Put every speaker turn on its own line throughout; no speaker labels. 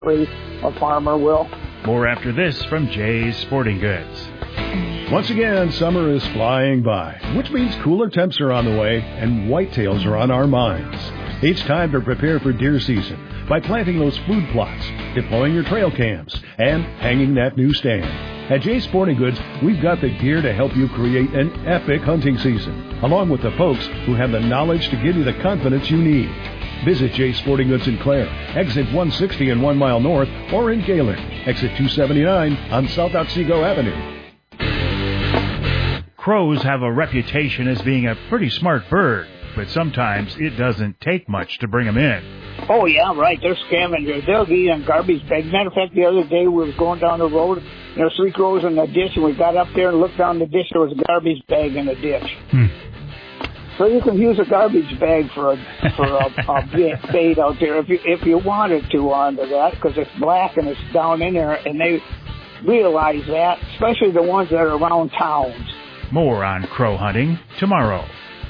a farmer will.
More after this from Jay's Sporting Goods.
Once again, summer is flying by, which means cooler temps are on the way and whitetails are on our minds. It's time to prepare for deer season by planting those food plots, deploying your trail cams, and hanging that new stand. At Jay's Sporting Goods, we've got the gear to help you create an epic hunting season, along with the folks who have the knowledge to give you the confidence you need. Visit Jay's Sporting Goods in Clare, exit 160 and 1 mile north, or in Gaylord, exit 279 on South Otsego Avenue.
Crows have a reputation as being a pretty smart bird, but sometimes it doesn't take much to bring them in.
Oh, yeah, right. They're scavengers. They'll eat in garbage bags. Matter of fact, the other day we was going down the road, and there were 3 crows in the ditch, and we got up there and looked down the ditch. There was a garbage bag in the ditch. So you can use a garbage bag for a bait out there if you wanted to onto that, because it's black and it's down in there, and they realize that, especially the ones that are around towns.
More on crow hunting tomorrow.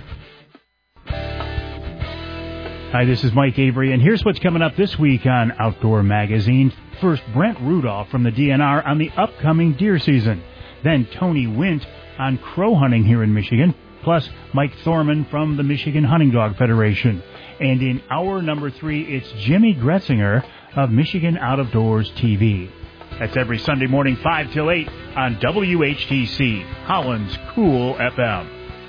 Hi, this is Mike Avery, and here's what's coming up this week on Outdoor Magazine. First, Brent Rudolph from the DNR on the upcoming deer season. Then Tony Wint on crow hunting here in Michigan. Plus, Mike Thorman from the Michigan Hunting Dog Federation. And in hour number 3, it's Jimmy Gretzinger of Michigan Out of Doors TV. That's every Sunday morning, 5 till 8 on WHTC, Holland's Cool FM.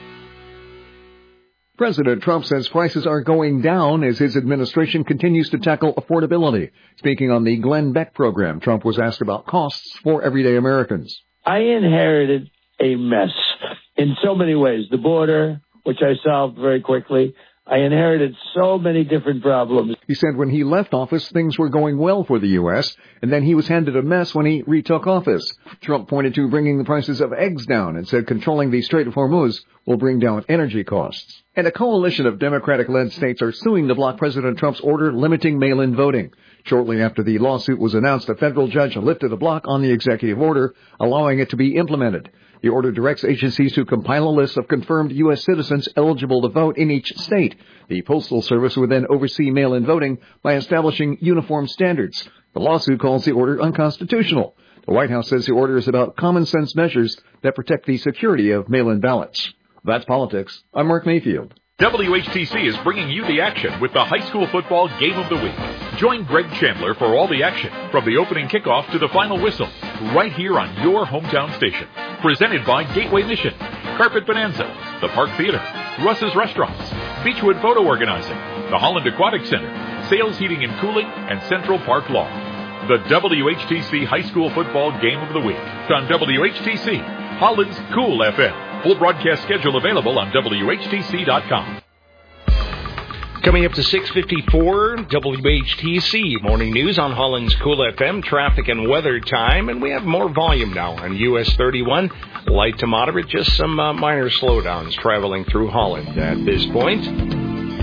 President Trump says prices are going down as his administration continues to tackle affordability. Speaking on the Glenn Beck program, Trump was asked about costs for everyday Americans.
I inherited a mess in so many ways. The border, which I solved very quickly. I inherited so many different problems.
He said when he left office, things were going well for the U.S., and then he was handed a mess when he retook office. Trump pointed to bringing the prices of eggs down and said controlling the Strait of Hormuz will bring down energy costs. And a coalition of Democratic-led states are suing to block President Trump's order limiting mail-in voting. Shortly after the lawsuit was announced, a federal judge lifted a block on the executive order, allowing it to be implemented. The order directs agencies to compile a list of confirmed U.S. citizens eligible to vote in each state. The Postal Service would then oversee mail-in voting by establishing uniform standards. The lawsuit calls the order unconstitutional. The White House says the order is about common-sense measures that protect the security of mail-in ballots. That's politics. I'm Mark Mayfield.
WHTC is bringing you the action with the high school football game of the week. Join Greg Chandler for all the action, from the opening kickoff to the final whistle, right here on your hometown station. Presented by Gateway Mission, Carpet Bonanza, the Park Theater, Russ's Restaurants, Beechwood Photo Organizing, the Holland Aquatic Center, Sales Heating and Cooling, and Central Park Law. The WHTC High School Football Game of the Week on WHTC, Holland's Cool FM. Full broadcast schedule available on WHTC.com.
Coming up to 6:54, WHTC Morning News on Holland's Cool FM, traffic and weather time, and we have more volume now on US 31. Light to moderate, just some minor slowdowns traveling through Holland at this point.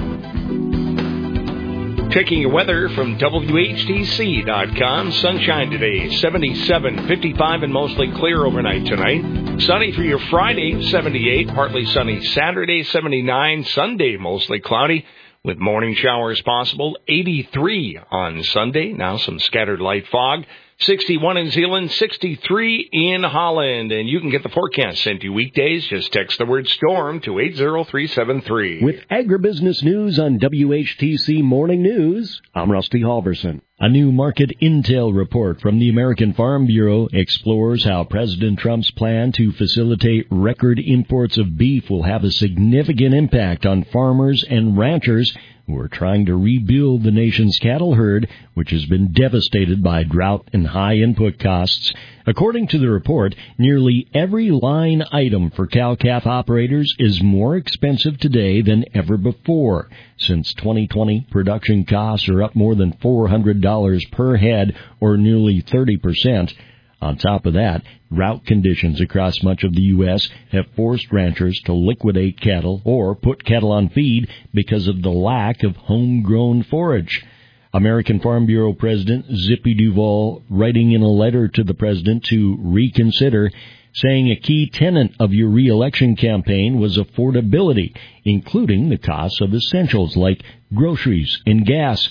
Checking your weather from WHTC.com. Sunshine today, 77, 55, and mostly clear overnight tonight. Sunny for your Friday, 78. Partly sunny Saturday, 79. Sunday, mostly cloudy with morning showers possible. 83 on Sunday. Now some scattered light fog. 61 in Zeeland, 63 in Holland. And you can get the forecast sent to you weekdays. Just text the word storm to 80373.
With agribusiness news on WHTC Morning News, I'm Rusty Halverson. A new market intel report from the American Farm Bureau explores how President Trump's plan to facilitate record imports of beef will have a significant impact on farmers and ranchers who are trying to rebuild the nation's cattle herd, which has been devastated by drought and high input costs. According to the report, nearly every line item for cow-calf operators is more expensive today than ever before. Since 2020, production costs are up more than $400 per head, or nearly 30%. On top of that, drought conditions across much of the U.S. have forced ranchers to liquidate cattle or put cattle on feed because of the lack of homegrown forage. American Farm Bureau President Zippy Duvall, writing in a letter to the president to reconsider, saying a key tenet of your re-election campaign was affordability, including the costs of essentials like groceries and gas.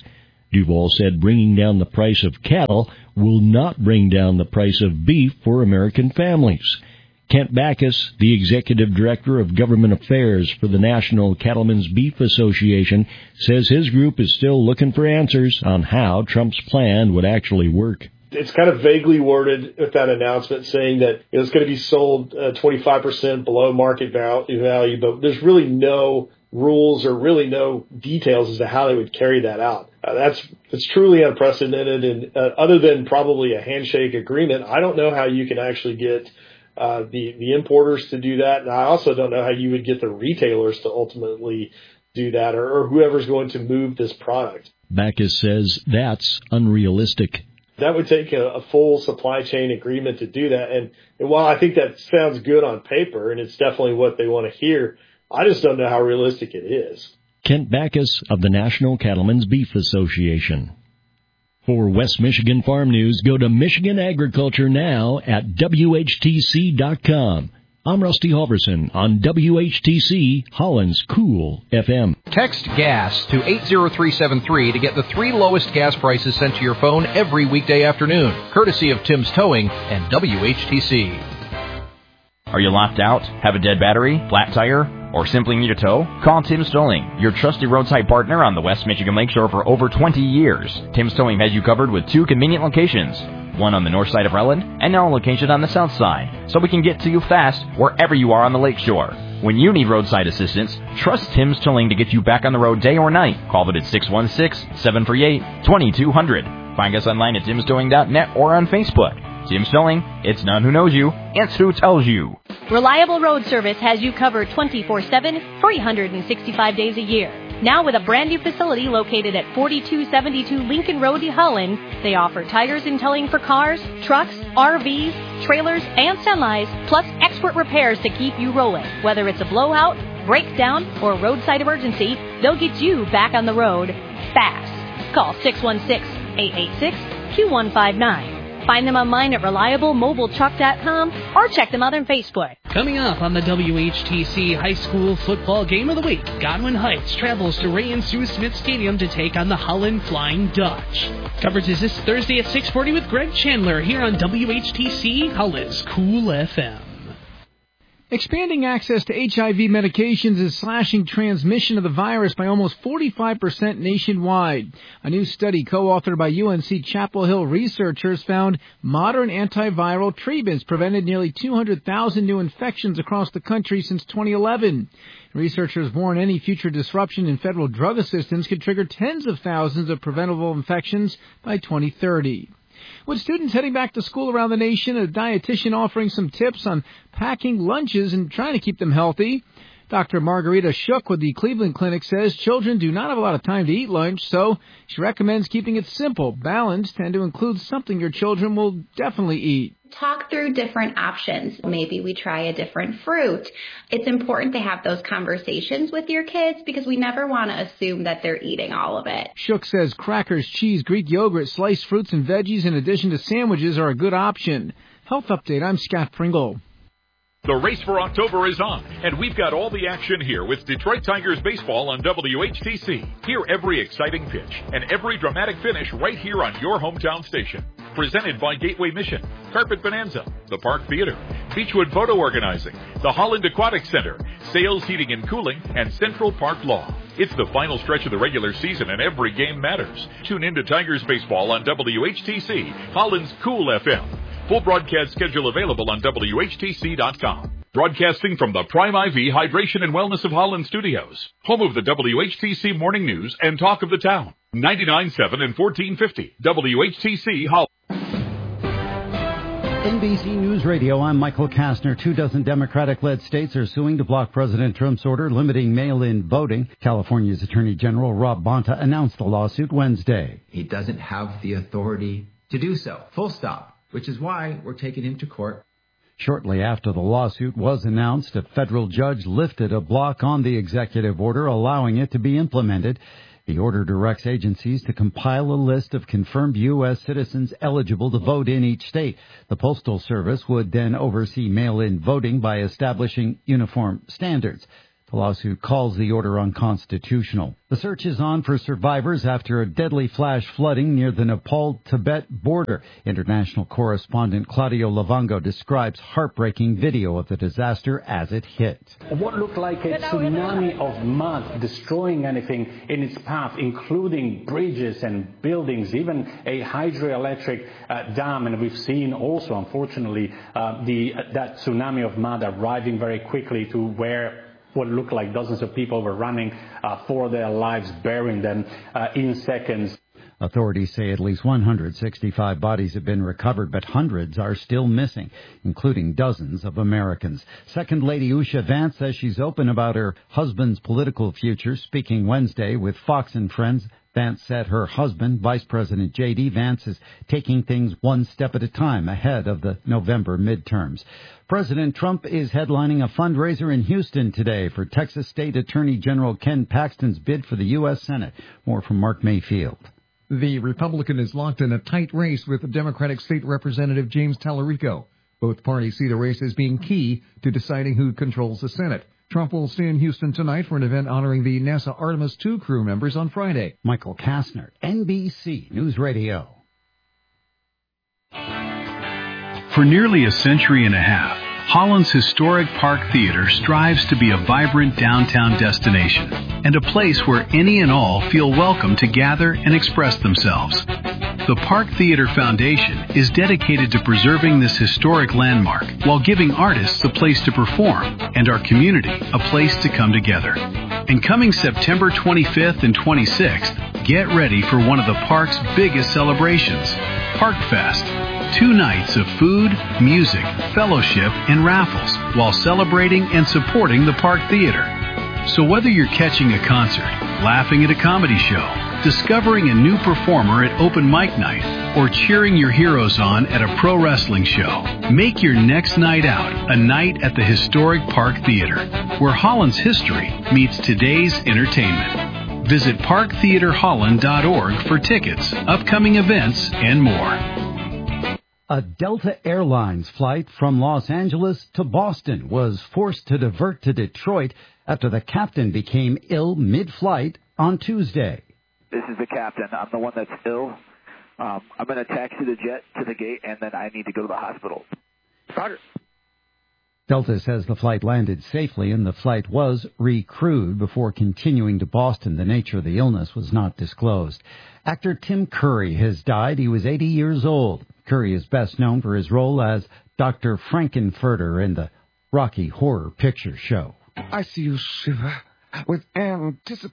Duval said bringing down the price of cattle will not bring down the price of beef for American families. Kent Backus, the Executive Director of Government Affairs for the National Cattlemen's Beef Association, says his group is still looking for answers on how Trump's plan would actually work.
It's kind of vaguely worded with that announcement saying that it's going to be sold 25% below market value, but there's really no rules or really no details as to how they would carry that out. It's truly unprecedented, and other than probably a handshake agreement, I don't know how you can actually get the importers to do that, and I also don't know how you would get the retailers to ultimately do that, or whoever's going to move this product.
Backus says that's unrealistic.
That would take a full supply chain agreement to do that, and while I think that sounds good on paper, and it's definitely what they want to hear, I just don't know how realistic it is.
Kent Backus of the National Cattlemen's Beef Association. For West Michigan Farm News, go to Michigan Agriculture Now at WHTC.com. I'm Rusty Halverson on WHTC, Holland's Cool FM.
Text GAS to 80373 to get the 3 lowest gas prices sent to your phone every weekday afternoon, courtesy of Tim's Towing and WHTC.
Are you locked out? Have a dead battery? Flat tire? Or simply need a tow? Call Tim's Towing, your trusted roadside partner on the West Michigan Lakeshore for over 20 years. Tim's Towing has you covered with 2 convenient locations, one on the north side of Relland and now a location on the south side, so we can get to you fast wherever you are on the lakeshore. When you need roadside assistance, trust Tim's Towing to get you back on the road day or night. Call them at 616-738-2200. Find us online at timstowing.net or on Facebook. Tim's Towing, it's not who knows you, it's who tells you.
Reliable Road Service has you covered 24/7, 365 days a year. Now with a brand new facility located at 4272 Lincoln Road, Holland, they offer tires and towing for cars, trucks, RVs, trailers, and semis, plus expert repairs to keep you rolling. Whether it's a blowout, breakdown, or roadside emergency, they'll get you back on the road fast. Call 616-886-2159. Find them online at reliablemobiletruck.com or check them out on Facebook.
Coming up on the WHTC High School Football Game of the Week, Godwin Heights travels to Ray and Sue Smith Stadium to take on the Holland Flying Dutch. Coverage is this Thursday at 6:40 with Greg Chandler here on WHTC, Holland's Cool FM.
Expanding access to HIV medications is slashing transmission of the virus by almost 45% nationwide. A new study co-authored by UNC Chapel Hill researchers found modern antiviral treatments prevented nearly 200,000 new infections across the country since 2011. Researchers warn any future disruption in federal drug assistance could trigger tens of thousands of preventable infections by 2030. With students heading back to school around the nation, a dietitian offering some tips on packing lunches and trying to keep them healthy. Dr. Margarita Shook with the Cleveland Clinic says children do not have a lot of time to eat lunch, so she recommends keeping it simple, balanced, and to include something your children will definitely eat.
Talk through different options. Maybe we try a different fruit. It's important to have those conversations with your kids because we never want to assume that they're eating all of it.
Shook says crackers, cheese, Greek yogurt, sliced fruits, and veggies in addition to sandwiches are a good option. Health Update, I'm Scott Pringle.
The race for October is on, and we've got all the action here with Detroit Tigers baseball on WHTC. Hear every exciting pitch and every dramatic finish right here on your hometown station. Presented by Gateway Mission, Carpet Bonanza, the Park Theater, Beechwood Photo Organizing, the Holland Aquatic Center, Sales Heating and Cooling, and Central Park Law. It's the final stretch of the regular season, and every game matters. Tune in to Tigers baseball on WHTC, Holland's Cool FM. Full broadcast schedule available on WHTC.com. Broadcasting from the Prime IV Hydration and Wellness of Holland Studios, home of the WHTC Morning News and Talk of the Town. 99.7 and 1450 WHTC Holland.
NBC News Radio, I'm Michael Kastner. 24 Democratic-led states are suing to block President Trump's order limiting mail-in voting. California's Attorney General Rob Bonta announced the lawsuit Wednesday.
He doesn't have the authority to do so. Full stop. Which is why we're taking him to court.
Shortly after the lawsuit was announced, a federal judge lifted a block on the executive order, allowing it to be implemented. The order directs agencies to compile a list of confirmed U.S. citizens eligible to vote in each state. The Postal Service would then oversee mail-in voting by establishing uniform standards. The lawsuit calls the order unconstitutional. The search is on for survivors after a deadly flash flooding near the Nepal-Tibet border. International correspondent Claudio Lavango describes heartbreaking video of the disaster as it hit.
What looked like a tsunami of mud destroying anything in its path, including bridges and buildings, even a hydroelectric dam. And we've seen also, unfortunately, that tsunami of mud arriving very quickly to where what looked like dozens of people were running for their lives, burying them in seconds.
Authorities say at least 165 bodies have been recovered, but hundreds are still missing, including dozens of Americans. Second Lady Usha Vance says she's open about her husband's political future. Speaking Wednesday with Fox and Friends, Vance said her husband, Vice President J.D. Vance, is taking things one step at a time ahead of the November midterms. President Trump is headlining a fundraiser in Houston today for Texas State Attorney General Ken Paxton's bid for the U.S. Senate. More from Mark Mayfield.
The Republican is locked in a tight race with Democratic State Representative James Tallarico. Both parties see the race as being key to deciding who controls the Senate. Trump will stay in Houston tonight for an event honoring the NASA Artemis II crew members on Friday.
Michael Kastner, NBC News Radio.
For nearly a century and a half, Holland's historic Park Theater strives to be a vibrant downtown destination and a place where any and all feel welcome to gather and express themselves. The Park Theater Foundation is dedicated to preserving this historic landmark while giving artists a place to perform and our community a place to come together. And coming September 25th and 26th, get ready for one of the park's biggest celebrations, Park Fest. 2 nights of food, music, fellowship, and raffles while celebrating and supporting the Park Theater. So whether you're catching a concert, laughing at a comedy show, discovering a new performer at open mic night, or cheering your heroes on at a pro wrestling show, make your next night out a night at the historic Park Theater, where Holland's history meets today's entertainment. Visit parktheaterholland.org for tickets, upcoming events, and more.
A Delta Airlines flight from Los Angeles to Boston was forced to divert to Detroit after the captain became ill mid-flight on Tuesday.
This is the captain. I'm the one that's ill. I'm going to taxi the jet to the gate, and then I need to go to the hospital. Roger.
Delta says the flight landed safely and the flight was recrewed before continuing to Boston. The nature of the illness was not disclosed. Actor Tim Curry has died. He was 80 years old. Curry is best known for his role as Dr. Frankenfurter in the Rocky Horror Picture Show.
I see you shiver with anticipation.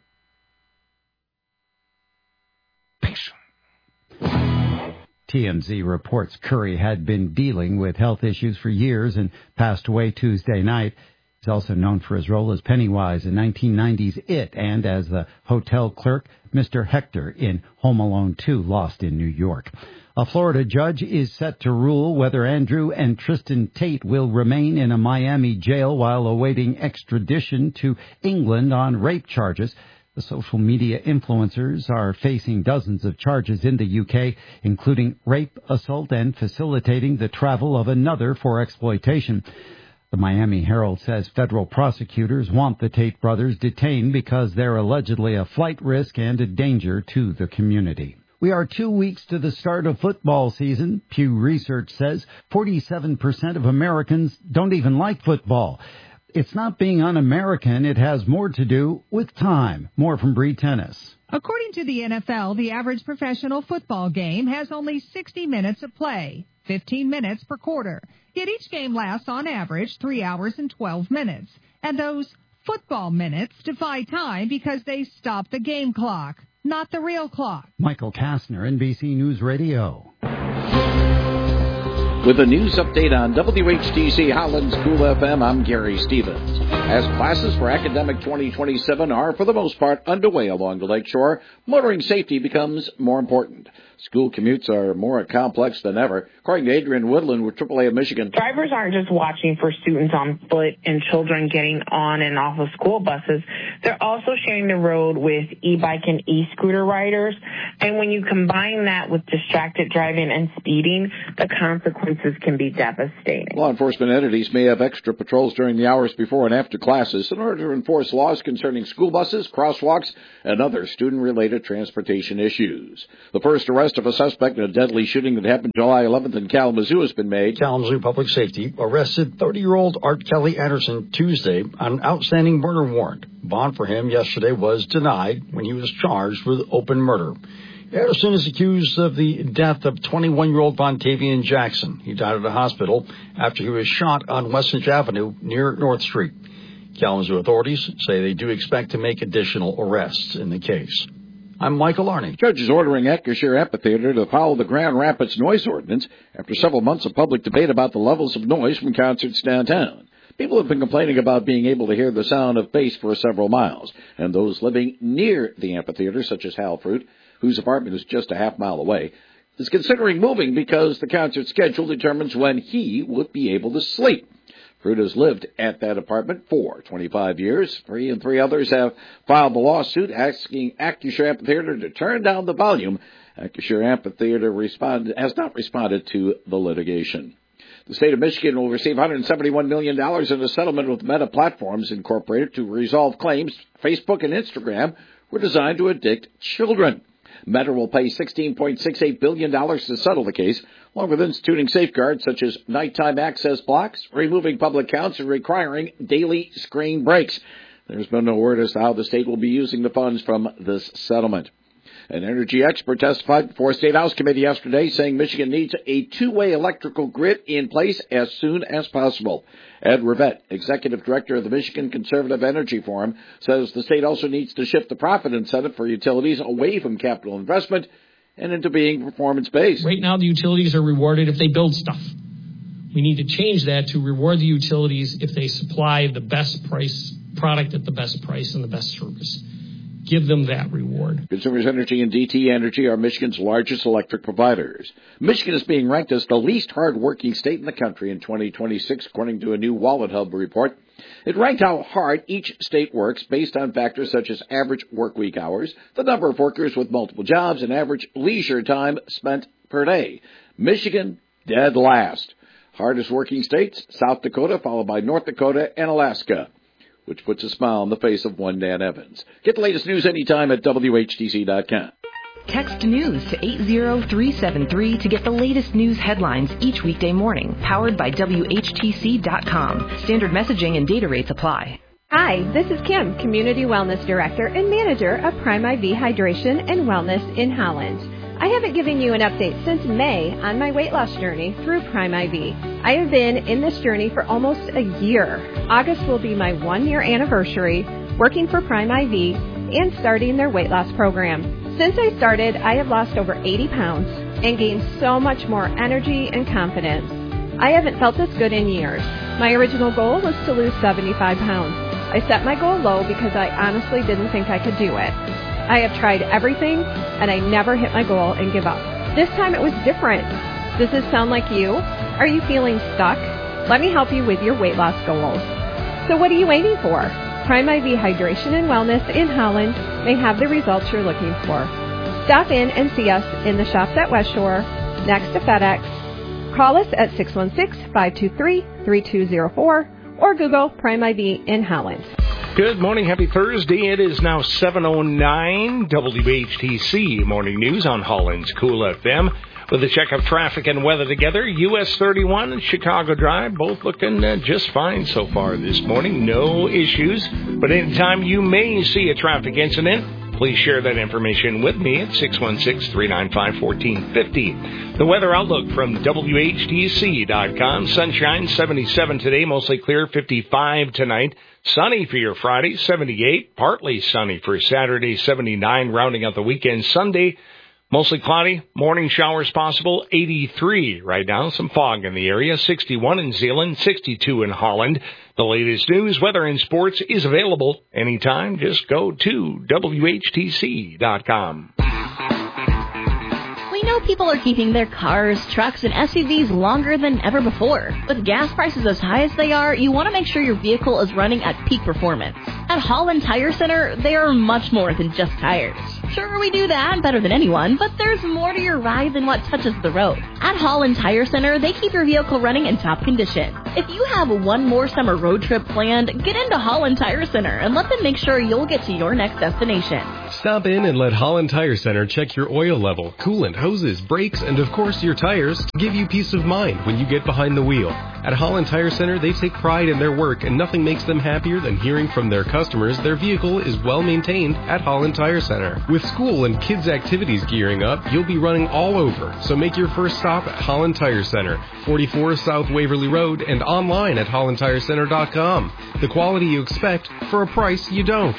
TMZ reports Curry had been dealing with health issues for years and passed away Tuesday night. He's also known for his role as Pennywise in 1990's It and as the hotel clerk, Mr. Hector, in Home Alone 2, Lost in New York. A Florida judge is set to rule whether Andrew and Tristan Tate will remain in a Miami jail while awaiting extradition to England on rape charges. The social media influencers are facing dozens of charges in the UK, including rape, assault, and facilitating the travel of another for exploitation. The Miami Herald says federal prosecutors want the Tate brothers detained because they're allegedly a flight risk and a danger to the community. We are 2 weeks to the start of football season. Pew Research says 47% of Americans don't even like football. It's not being un-American. It has more to do with time. More from Bree Tennis.
According to the NFL, the average professional football game has only 60 minutes of play, 15 minutes per quarter. Yet each game lasts on average 3 hours and 12 minutes. And those football minutes defy time because they stop the game clock, not the real clock.
Michael Kastner, NBC News Radio.
With a news update on WHTC Holland's Cool FM, I'm Gary Stevens. As classes for academic 2027 are, for the most part, underway along the lakeshore, motoring safety becomes more important. School commutes are more complex than ever. According to Adrian Woodland with AAA of Michigan.
Drivers aren't just watching for students on foot and children getting on and off of school buses. They're also sharing the road with e-bike and e-scooter riders. And when you combine that with distracted driving and speeding, the consequences can be devastating.
Law enforcement entities may have extra patrols during the hours before and after classes in order to enforce laws concerning school buses, crosswalks, and other student-related transportation issues. The first arrest of a suspect in a deadly shooting that happened July 11th in Kalamazoo has been made.
Kalamazoo Public Safety arrested 30-year-old Art Kelly Anderson Tuesday on an outstanding murder warrant. Bond for him yesterday was denied when he was charged with open murder. Anderson is accused of the death of 21-year-old Vontavian Jackson. He died at a hospital after he was shot on Westfinch Avenue near North Street. Kalamazoo authorities say they do expect to make additional arrests in the case. I'm Michael Arney.
Judges ordering Acrisure Amphitheater to follow the Grand Rapids noise ordinance after several months of public debate about the levels of noise from concerts downtown. People have been complaining about being able to hear the sound of bass for several miles, and those living near the amphitheater, such as Hal Fruit, whose apartment is just a half mile away, is considering moving because the concert schedule determines when he would be able to sleep. Fruit has lived at that apartment for 25 years. He and three others have filed the lawsuit asking Acrisure Amphitheater to turn down the volume. Acrisure Amphitheater has not responded to the litigation. The state of Michigan will receive $171 million in a settlement with Meta Platforms Incorporated to resolve claims Facebook and Instagram were designed to addict children. Meta will pay $16.68 billion to settle the case, along with instituting safeguards such as nighttime access blocks, removing public accounts, and requiring daily screen breaks. There's been no word as to how the state will be using the funds from this settlement. An energy expert testified before a State House committee yesterday saying Michigan needs a two-way electrical grid in place as soon as possible. Ed Rivette, executive director of the Michigan Conservative Energy Forum, says the state also needs to shift the profit incentive for utilities away from capital investment and into being performance-based.
Right now, the utilities are rewarded if they build stuff. We need to change that to reward the utilities if they supply the best price product at the best price and the best service. Give them that reward.
Consumers Energy and DTE Energy are Michigan's largest electric providers. Michigan is being ranked as the least hard-working state in the country in 2026, according to a new Wallet Hub report. It ranked how hard each state works based on factors such as average workweek hours, the number of workers with multiple jobs, and average leisure time spent per day. Michigan, dead last. Hardest working states, South Dakota, followed by North Dakota and Alaska, which puts a smile on the face of one Dan Evans. Get the latest news anytime at WHTC.com.
Text news to 80373 to get the latest news headlines each weekday morning. Powered by WHTC.com. Standard messaging and data rates apply.
Hi, this is Kim, Community Wellness Director and Manager of Prime IV Hydration and Wellness in Holland. I haven't given you an update since May on my weight loss journey through Prime IV. I have been in this journey for almost a year. August will be my 1-year anniversary working for Prime IV and starting their weight loss program. Since I started, I have lost over 80 pounds and gained so much more energy and confidence. I haven't felt this good in years. My original goal was to lose 75 pounds. I set my goal low because I honestly didn't think I could do it. I have tried everything, and I never hit my goal and give up. This time it was different. Does this sound like you? Are you feeling stuck? Let me help you with your weight loss goals. So what are you waiting for? Prime IV Hydration and Wellness in Holland may have the results you're looking for. Stop in and see us in the shops at West Shore, next to FedEx. Call us at 616-523-3204 or Google Prime IV in Holland.
Good morning. Happy Thursday. It is now 7:09 WHTC Morning News on Holland's Cool FM. With a check of traffic and weather together, US 31 and Chicago Drive both looking just fine so far this morning. No issues. But anytime you may see a traffic incident, please share that information with me at 616-395-1450. The weather outlook from WHTC.com. Sunshine, 77 today, mostly clear, 55 tonight. Sunny for your Friday, 78. Partly sunny for Saturday, 79. Rounding out the weekend, Sunday, mostly cloudy. Morning showers possible, 83 right now. Some fog in the area, 61 in Zeeland, 62 in Holland. The latest news, weather, and sports is available anytime. Just go to WHTC.com.
We know people are keeping their cars, trucks, and SUVs longer than ever before. With gas prices as high as they are, you want to make sure your vehicle is running at peak performance. At Holland Tire Center, they are much more than just tires. Sure, we do that better than anyone, but there's more to your ride than what touches the road. At Holland Tire Center, they keep your vehicle running in top condition. If you have one more summer road trip planned, get into Holland Tire Center and let them make sure you'll get to your next destination.
Stop in and let Holland Tire Center check your oil level, coolant, hoses, brakes, and of course your tires to give you peace of mind when you get behind the wheel. At Holland Tire Center, they take pride in their work, and nothing makes them happier than hearing from their customers their vehicle is well maintained at Holland Tire Center. With school and kids' activities gearing up, you'll be running all over. So make your first stop at Holland Tire Center, 44 South Waverly Road, and online at hollandtirecenter.com. The quality you expect for a price you don't.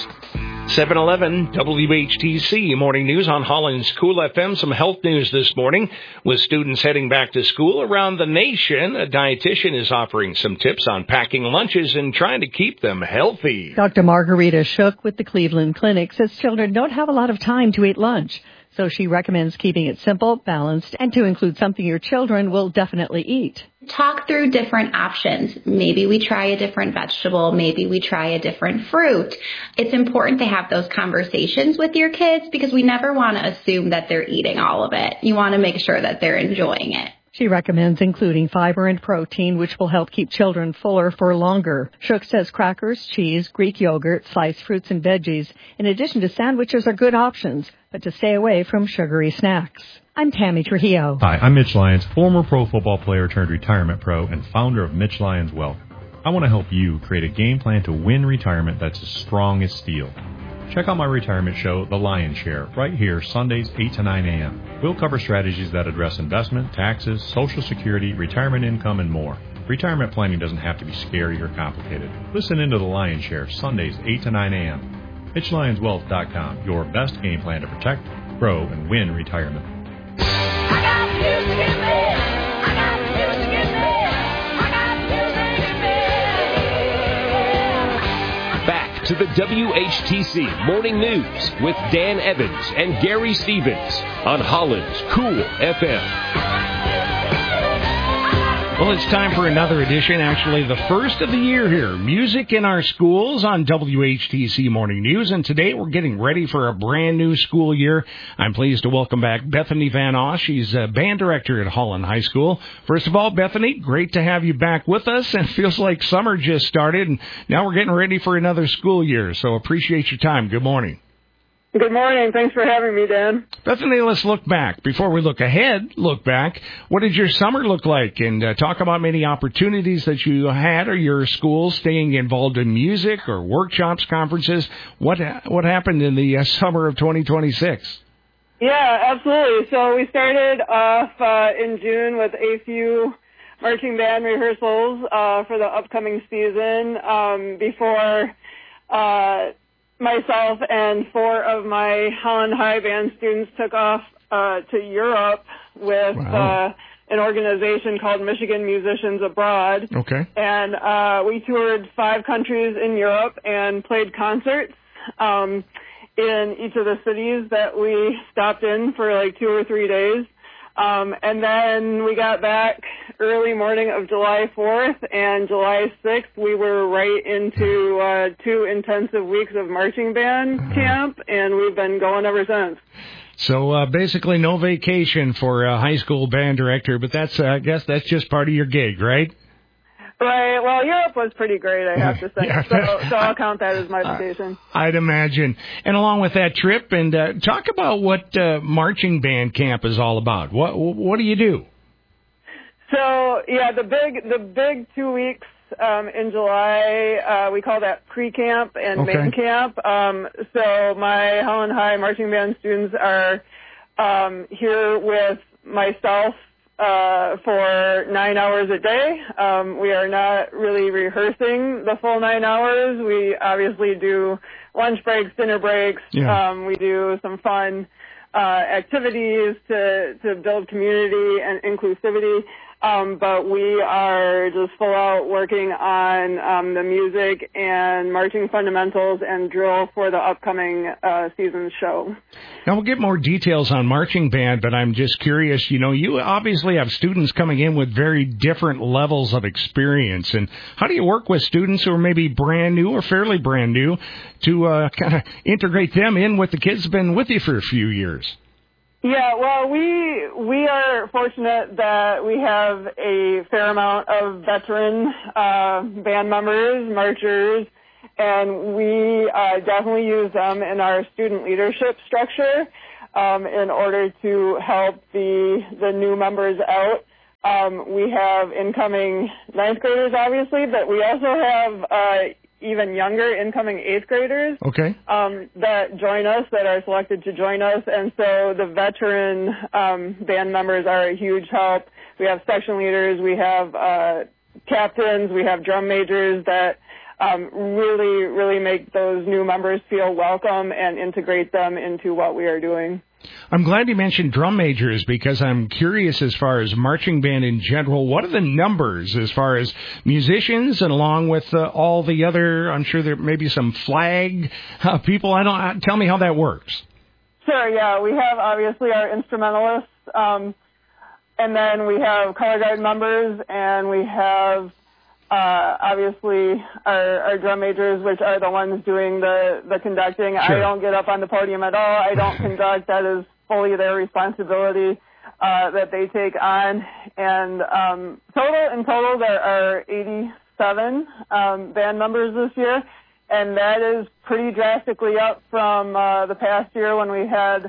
7:11 WHTC Morning News on Holland's Cool FM. Some health news this morning. With students heading back to school around the nation, a dietitian is offering some tips on packing lunches and trying to keep them healthy.
Dr. Margarita Shook with the Cleveland Clinic says children don't have a lot of time to eat lunch. So she recommends keeping it simple, balanced, and to include something your children will definitely eat.
Talk through different options. Maybe we try a different vegetable. Maybe we try a different fruit. It's important to have those conversations with your kids because we never want to assume that they're eating all of it. You want to make sure that they're enjoying it.
She recommends including fiber and protein, which will help keep children fuller for longer. Shook says crackers, cheese, Greek yogurt, sliced fruits, and veggies, in addition to sandwiches, are good options, but to stay away from sugary snacks. I'm Tammy Trujillo.
Hi, I'm Mitch Lyons, former pro football player turned retirement pro and founder of Mitch Lyons Wealth. I want to help you create a game plan to win retirement that's as strong as steel. Check out my retirement show, The Lion's Share, right here, Sundays, 8 to 9 a.m. We'll cover strategies that address investment, taxes, Social Security, retirement income, and more. Retirement planning doesn't have to be scary or complicated. Listen into The Lion's Share, Sundays, 8 to 9 a.m. MitchLyonsWealth.com, your best game plan to protect, grow, and win retirement.
I got music in me. I got music in me. I got music in me.
Back to the WHTC Morning News with Dan Evans and Gary Stevens on Holland's Cool FM.
Well, it's time for another edition, actually the first of the year here. Music in our schools on WHTC Morning News. And today we're getting ready for a brand new school year. I'm pleased to welcome back Bethany Van Oss. She's a band director at Holland High School. First of all, Bethany, great to have you back with us. And it feels like summer just started, and now we're getting ready for another school year. So appreciate your time. Good morning.
Good morning. Thanks for having me, Dan.
Bethany, let's look back. Before we look ahead, look back. What did your summer look like? And talk about many opportunities that you had or your school staying involved in music or workshops, conferences. What happened in the summer of 2026?
Yeah, absolutely. So we started off in June with a few marching band rehearsals for the upcoming season before myself and 4 of my Holland High band students took off to Europe with an organization called Michigan Musicians Abroad.
Okay.
And we toured 5 countries in Europe and played concerts in each of the cities that we stopped in for like 2 or 3 days. And then we got back early morning of July 4th, and July 6th we were right into 2 intensive weeks of marching band camp, and we've been going ever since.
So basically no vacation for a high school band director, but that's I guess that's just part of your gig, right?
Right. Well, Europe was pretty great, I have to say. So I'll count that as my vacation.
I'd imagine. And along with that trip, and talk about what marching band camp is all about. What do you do? So yeah, the big 2 weeks in July, we call that pre-camp and main camp. So my Holland High marching band students are here with myself for 9 hours a day. We are not really rehearsing the full 9 hours. We obviously do lunch breaks, dinner breaks. Yeah. We do some fun activities to build community and inclusivity.
but we are just full out working on the music and marching fundamentals and drill for the upcoming season's show.
Now, we'll get more details on marching band, but I'm just curious, you obviously have students coming in with very different levels of experience, and how do you work with students who are maybe brand new or fairly brand new to kind of integrate them in with the kids who have been with you for a few years?
Yeah, well, we are fortunate that we have a fair amount of veteran band members, marchers, and we definitely use them in our student leadership structure in order to help the new members out. We have incoming ninth graders, obviously, but we also have even younger incoming eighth graders that join us, that are selected to join us. And so the veteran band members are a huge help. We have section leaders, we have captains, we have drum majors that really, really make those new members feel welcome and integrate them into what we are doing.
I'm glad you mentioned drum majors because I'm curious as far as marching band in general. What are the numbers as far as musicians and along with all the other, I'm sure there may be some flag people. Tell me how that works.
Sure, yeah. We have obviously our instrumentalists, and then we have color guard members, and we have obviously our drum majors, which are the ones doing the conducting. Sure. I don't get up on the podium at all. I don't conduct. That is fully their responsibility that they take on. And in total, there are 87 band members this year, and that is pretty drastically up from the past year when we had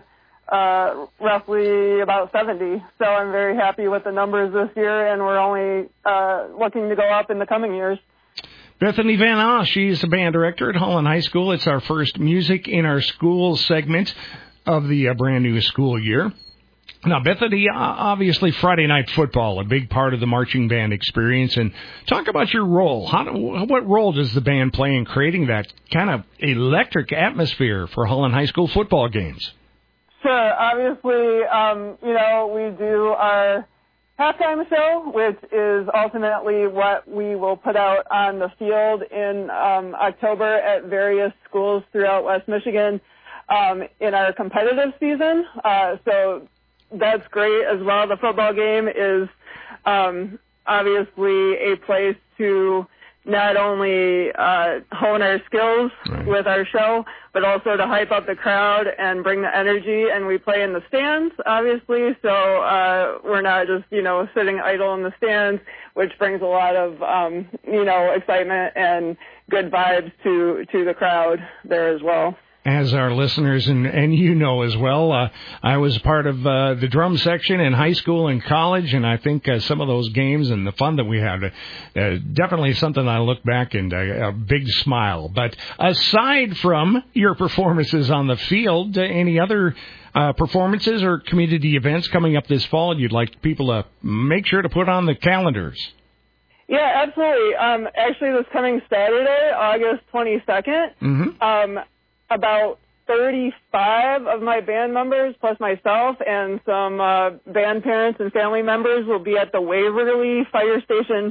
roughly about 70. So I'm very happy with the numbers this year, and we're only looking to go up in the coming years.
Bethany Van Oss, she's the band director at Holland High School. It's our first Music in Our Schools segment of the brand new school year. Now, Bethany, obviously Friday night football, a big part of the marching band experience. And talk about your role. What role does the band play in creating that kind of electric atmosphere for Holland High School football games?
Sure. Obviously, we do our halftime show, which is ultimately what we will put out on the field in October at various schools throughout West Michigan in our competitive season. So that's great as well. The football game is obviously a place to not only hone our skills with our show, but also to hype up the crowd and bring the energy. And we play in the stands, obviously, so we're not just, sitting idle in the stands, which brings a lot of, excitement and good vibes to the crowd there as well.
As our listeners and as well, I was part of the drum section in high school and college, and I think some of those games and the fun that we had, definitely something I look back and a big smile. But aside from your performances on the field, any other performances or community events coming up this fall you'd like people to make sure to put on the calendars?
Yeah, absolutely. Actually, this coming Saturday, August 22nd, about 35 of my band members, plus myself, and some band parents and family members will be at the Waverly Fire Station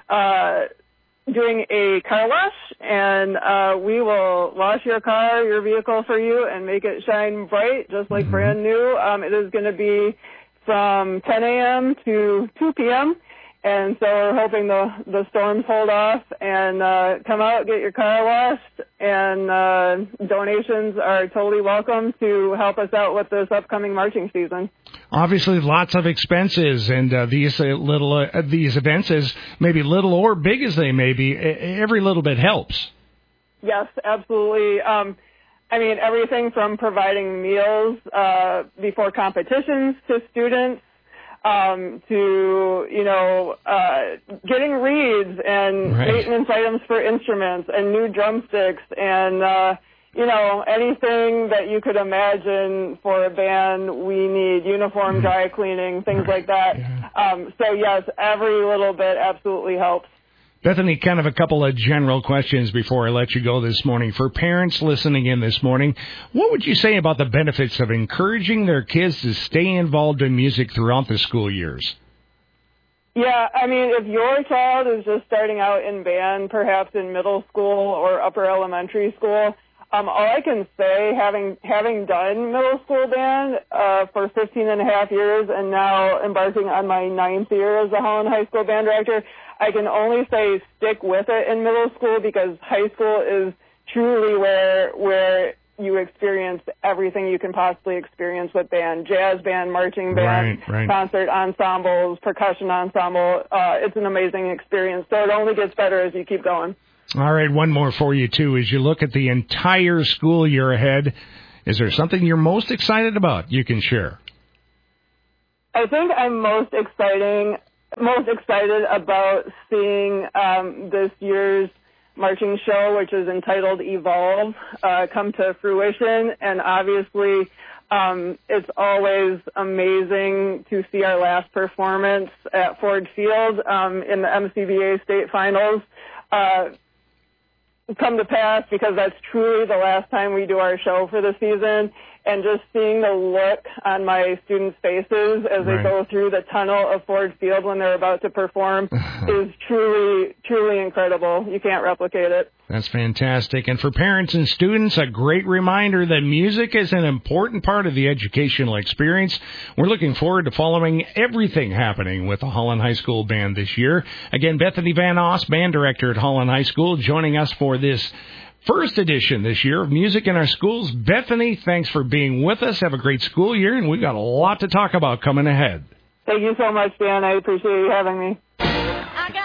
doing a car wash, and we will wash your vehicle for you, and make it shine bright, just like brand new. It is going to be from 10 a.m. to 2 p.m., and so we're hoping the storms hold off and come out, get your car washed, and donations are totally welcome to help us out with this upcoming marching season.
Obviously, lots of expenses, and these events, as maybe little or big as they may be, every little bit helps.
Yes, absolutely. Everything from providing meals before competitions to students, to getting reeds and maintenance items for instruments and new drumsticks and anything that you could imagine for a band. We need uniform dry cleaning, things like that. So yes, every little bit absolutely helps.
Bethany, kind of a couple of general questions before I let you go this morning. For parents listening in this morning, what would you say about the benefits of encouraging their kids to stay involved in music throughout the school years?
Yeah, I mean, if your child is just starting out in band, perhaps in middle school or upper elementary school, all I can say, having done middle school band for 15 and a half years and now embarking on my 9th year as a Holland High School band director, I can only say stick with it in middle school because high school is truly where you experience everything you can possibly experience with band, jazz band, marching band,
right.
concert ensembles, percussion ensemble. It's an amazing experience. So it only gets better as you keep going.
All right, one more for you, too. As you look at the entire school year ahead, is there something you're most excited about you can share?
I think I'm most excited about seeing this year's marching show, which is entitled Evolve, come to fruition. And obviously, it's always amazing to see our last performance at Ford Field in the MCBA state finals come to pass, because that's truly the last time we do our show for the season. And just seeing the look on my students' faces as they go through the tunnel of Ford Field when they're about to perform is truly, truly incredible. You can't replicate it.
That's fantastic. And for parents and students, a great reminder that music is an important part of the educational experience. We're looking forward to following everything happening with the Holland High School Band this year. Again, Bethany Van Oss, band director at Holland High School, joining us for this first edition this year of Music in Our Schools. Bethany, thanks for being with us. Have a great school year, and we've got a lot to talk about coming ahead.
Thank you so much, Dan. I appreciate you having me.